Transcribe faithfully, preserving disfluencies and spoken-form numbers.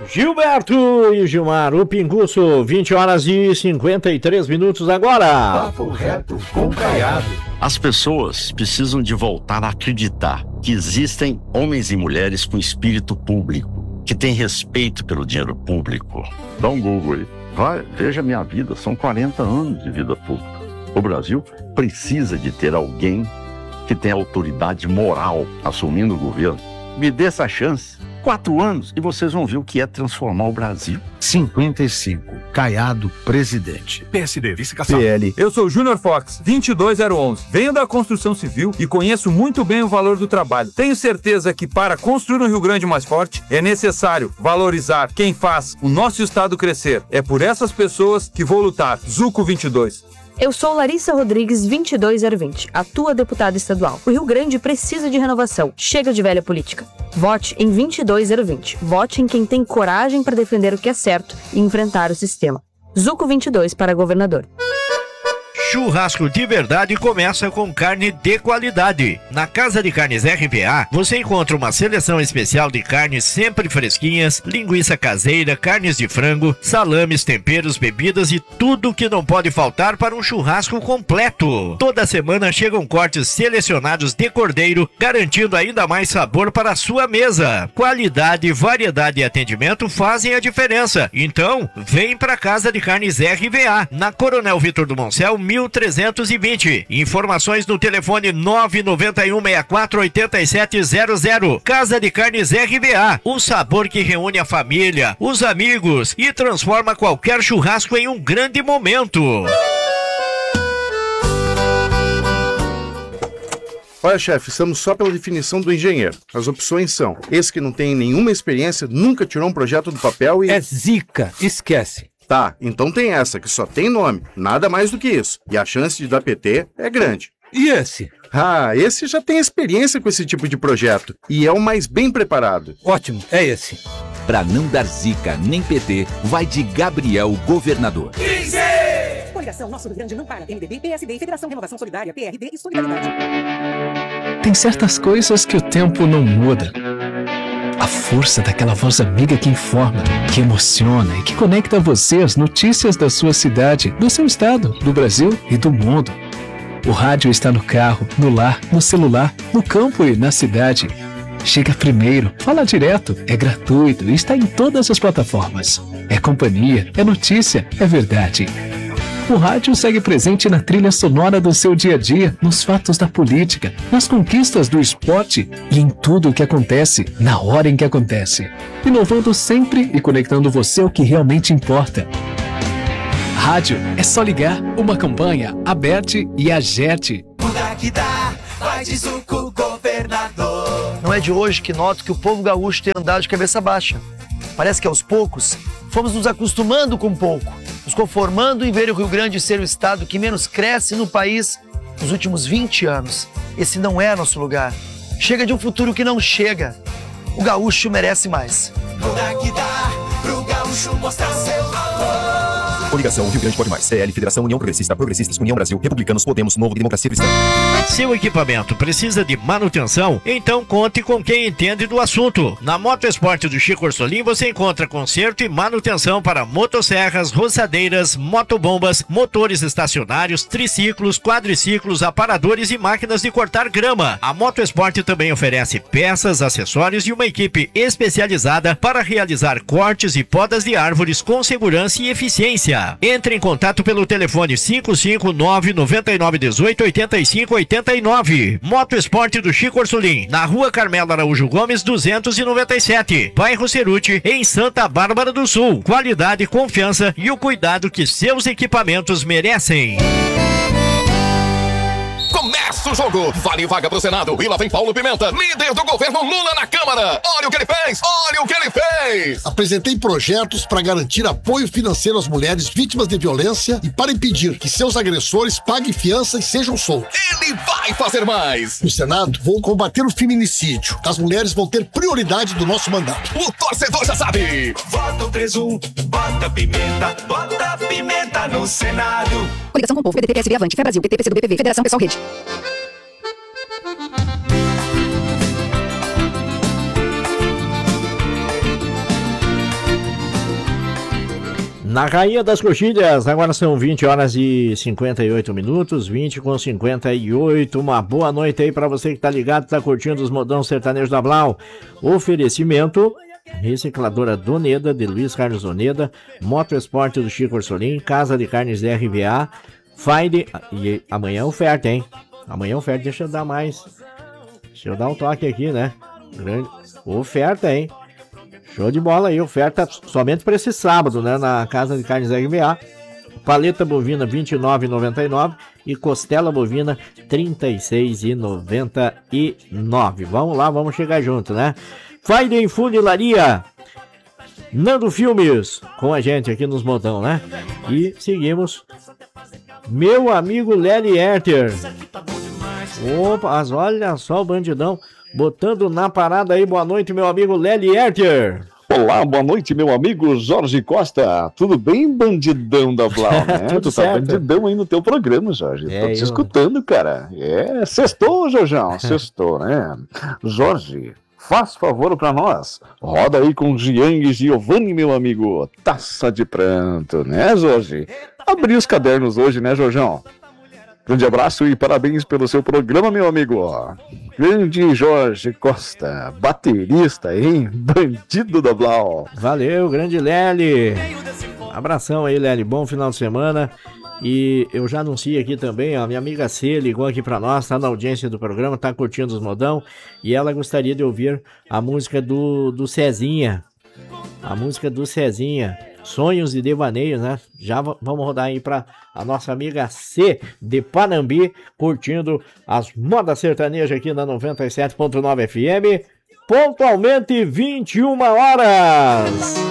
Gilberto e Gilmar, o Pinguço, vinte horas e cinquenta e três minutos agora. Papo reto com Caiado. As pessoas precisam de voltar a acreditar que existem homens e mulheres com espírito público, que têm respeito pelo dinheiro público. Dá um Google aí. Vai, veja a minha vida, são quarenta anos de vida pública. O Brasil precisa de ter alguém que tenha autoridade moral assumindo o governo. Me dê essa chance. Quatro anos e vocês vão ver o que é transformar o Brasil. cinquenta e cinco. Caiado, presidente. P S D, vice-caçado. P L. Eu sou Júnior Fox, vinte e dois zero onze. Venho da construção civil e conheço muito bem o valor do trabalho. Tenho certeza que para construir um Rio Grande mais forte, é necessário valorizar quem faz o nosso estado crescer. É por essas pessoas que vou lutar. Zuco vinte e dois. Eu sou Larissa Rodrigues, vinte e dois zero vinte, a tua deputada estadual. O Rio Grande precisa de renovação. Chega de velha política. Vote em vinte e dois zero vinte. Vote em quem tem coragem para defender o que é certo e enfrentar o sistema. Zuco vinte e dois para governador. Churrasco de verdade começa com carne de qualidade. Na Casa de Carnes R V A, você encontra uma seleção especial de carnes sempre fresquinhas, linguiça caseira, carnes de frango, salames, temperos, bebidas e tudo que não pode faltar para um churrasco completo. Toda semana chegam cortes selecionados de cordeiro, garantindo ainda mais sabor para a sua mesa. Qualidade, variedade e atendimento fazem a diferença. Então, vem pra Casa de Carnes R V A, na Coronel Vitor do Moncel, mil trezentos e vinte. Informações no telefone nove nove um seis quatro oito sete zero zero. Casa de Carnes R V A, o sabor que reúne a família, os amigos e transforma qualquer churrasco em um grande momento. Olha, chefe, estamos só pela definição do engenheiro. As opções são: esse que não tem nenhuma experiência, nunca tirou um projeto do papel e... É zica, esquece. Tá, então tem essa, que só tem nome, nada mais do que isso. E a chance de dar P T é grande. E esse? Ah, esse já tem experiência com esse tipo de projeto. E é o mais bem preparado. Ótimo, é esse. Pra não dar zica nem P T, vai de Gabriel Governador. quinze! Coligação Nosso Rio Grande não para. M D B, P S D, Federação Renovação Solidária, P R D e Solidariedade. Tem certas coisas que o tempo não muda. A força daquela voz amiga que informa, que emociona e que conecta você às notícias da sua cidade, do seu estado, do Brasil e do mundo. O rádio está no carro, no lar, no celular, no campo e na cidade. Chega primeiro, fala direto, é gratuito e está em todas as plataformas. É companhia, é notícia, é verdade. O rádio segue presente na trilha sonora do seu dia a dia, nos fatos da política, nas conquistas do esporte e em tudo o que acontece, na hora em que acontece. Inovando sempre e conectando você ao que realmente importa. Rádio é só ligar, uma campanha, Aberte e Agerte. Muda que dá, vai de Zuco Governador. Não é de hoje que noto que o povo gaúcho tem andado de cabeça baixa. Parece que aos poucos fomos nos acostumando com pouco, nos conformando em ver o Rio Grande ser o estado que menos cresce no país nos últimos vinte anos. Esse não é nosso lugar. Chega de um futuro que não chega. O gaúcho merece mais. Muda que dá pro gaúcho mostrar seu valor. Coligação Rio Grande Pode Mais. C L, Federação União Progressista, Progressistas, União Brasil, Republicanos, Podemos, Novo e Democracia Cristã. Seu equipamento precisa de manutenção? Então conte com quem entende do assunto. Na Moto Esporte do Chico Orsolim você encontra conserto e manutenção para motosserras, roçadeiras, motobombas, motores estacionários, triciclos, quadriciclos, aparadores e máquinas de cortar grama. A Moto Esporte também oferece peças, acessórios e uma equipe especializada para realizar cortes e podas de árvores com segurança e eficiência. Entre em contato pelo telefone cinco cinco nove nove nove um oito oito cinco oito nove. Moto Esporte do Chico Orsolim, na Rua Carmelo Araújo Gomes duzentos e noventa e sete, bairro Ceruti, em Santa Bárbara do Sul. Qualidade, confiança e o cuidado que seus equipamentos merecem. Começa o jogo, vale vaga pro Senado, e lá vem Paulo Pimenta, líder do governo Lula na Câmara. Olha o que ele fez, olha o que ele fez. Apresentei projetos para garantir apoio financeiro às mulheres vítimas de violência e para impedir que seus agressores paguem fiança e sejam soltos. Ele vai fazer mais. No Senado, vou combater o feminicídio. As mulheres vão ter prioridade do nosso mandato. O torcedor já sabe. Vota três um, bota pimenta, bota pimenta no Senado. Coligação com o povo, P D T, P S B, Avante, Fé Brasil, P T, P C do B, P V, Federação Pessoal Rede. Na Rainha das Coxilhas, agora são vinte horas e cinquenta e oito minutos, vinte com cinquenta e oito. Uma boa noite aí pra você que tá ligado, tá curtindo os modão sertanejos da Blau. Oferecimento: Recicladora Doneda, de Luiz Carlos Doneda, Moto Esporte do Chico Orsolim, Casa de Carnes R V A, Fine. E amanhã oferta, hein? Amanhã oferta, deixa eu dar mais. Deixa eu dar um toque aqui, né? Grande oferta, hein? Show de bola aí, oferta somente para esse sábado, né? Na Casa de Carnes R V A. Paleta bovina vinte e nove reais e noventa e nove centavos e costela bovina trinta e seis reais e noventa e nove centavos. Vamos lá, vamos chegar junto, né? Friday Funilaria, Nando Filmes, com a gente aqui nos modão, né? E seguimos. Meu amigo Lely Herter. Opa, olha só o bandidão botando na parada aí. Boa noite, meu amigo Lely Herter. Olá, boa noite, meu amigo Jorge Costa. Tudo bem, bandidão da Blau, né? Tudo tu certo. tá bandidão aí no teu programa, Jorge. É, Tô te eu... escutando, cara. É, sextou, Jorjão, sextou, né? Jorge, faz favor pra nós. Roda aí com Giang Giovanni, meu amigo. Taça de pranto, né, Jorge? Abri os cadernos hoje, né, Jorjão? Grande abraço e parabéns pelo seu programa, meu amigo. Grande Jorge Costa, baterista, hein? Bandido da Blau. Valeu, grande Lely. Abração aí, Lely. Bom final de semana. E eu já anunciei aqui também, a minha amiga C ligou aqui pra nós, tá na audiência do programa, tá curtindo os modão. E ela gostaria de ouvir a música do, do Cezinha. A música do Cezinha. Sonhos e Devaneios, né? Já v- vamos rodar aí pra a nossa amiga C de Panambi, curtindo as modas sertanejas aqui na noventa e sete ponto nove F M, pontualmente vinte e uma horas.